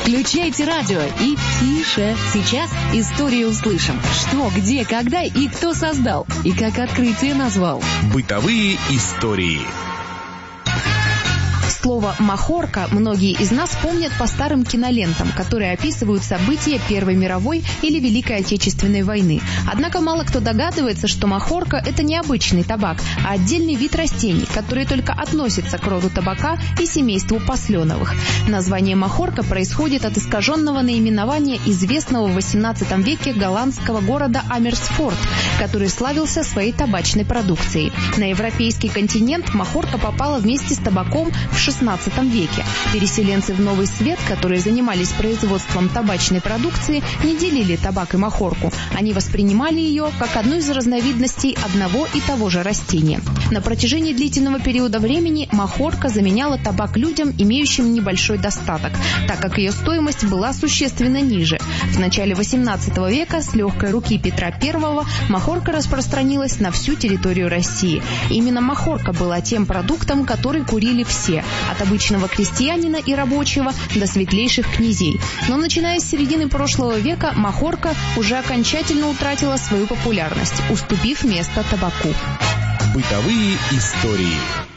Включайте радио и тише. Сейчас историю услышим. Что, где, когда и кто создал. И как открытие назвал. Бытовые истории. Слово «махорка» многие из нас помнят по старым кинолентам, которые описывают события Первой мировой или Великой Отечественной войны. Однако мало кто догадывается, что махорка – это не обычный табак, а отдельный вид растений, который только относится к роду табака и семейству посленовых. Название махорка происходит от искаженного наименования известного в XVIII веке голландского города Амерсфорд, который славился своей табачной продукцией. На европейский континент махорка попала вместе с табаком в XVI веке. Переселенцы в Новый Свет, которые занимались производством табачной продукции, не делили табак и махорку. Они воспринимали ее как одну из разновидностей одного и того же растения. На протяжении длительного периода времени махорка заменяла табак людям, имеющим небольшой достаток, так как ее стоимость была существенно ниже. В начале XVIII века с легкой руки Петра I махорка распространилась на всю территорию России. Именно махорка была тем продуктом, который курили все, от обычного крестьянина и рабочего до светлейших князей. Но начиная с середины прошлого века махорка уже окончательно утратила свою популярность, уступив место табаку. Бытовые истории.